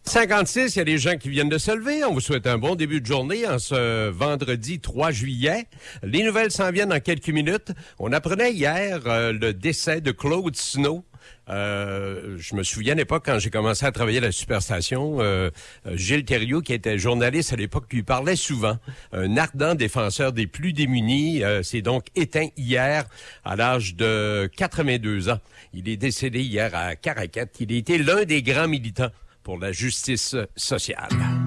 8h56, il y a des gens qui viennent de se lever. On vous souhaite un bon début de journée en ce vendredi 3 juillet. Les nouvelles s'en viennent dans quelques minutes. On apprenait hier le décès de Claude Snow. Je me souviens pas quand j'ai commencé à travailler à la Superstation, Gilles Thériault, qui était journaliste à l'époque, lui parlait souvent. Un ardent défenseur des plus démunis, s'est donc éteint hier à l'âge de 82 ans. Il est décédé hier à Caraquette. Il a été l'un des grands militants pour la justice sociale.